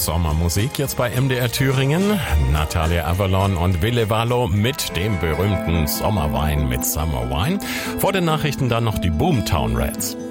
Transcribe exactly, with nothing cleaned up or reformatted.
Sommermusik jetzt bei M D R Thüringen. Natalia Avalon und Ville Valo mit dem berühmten Sommerwein mit Summer Wine. Vor den Nachrichten dann noch die Boomtown Rats.